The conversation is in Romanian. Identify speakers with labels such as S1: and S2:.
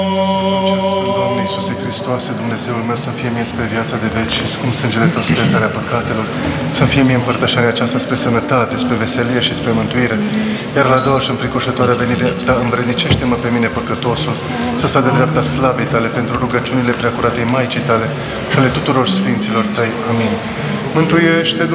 S1: Cel Sfânt, Doamne Iisuse Hristoase, Dumnezeul meu, să-mi fie mie spre viața de veci și scump sângele Tău spre iertarea păcatelor, să-mi fie mie împărtășania aceasta spre sănătate, spre veselie și spre mântuire, iar la a doua și înfricoșătoarea venire Ta, învrednicește-mă pe mine, păcătosul, să stau de dreapta slavei Tale pentru rugăciunile preacuratei Maicii Tale și ale tuturor Sfinților Tăi. Amin. Mântuiește,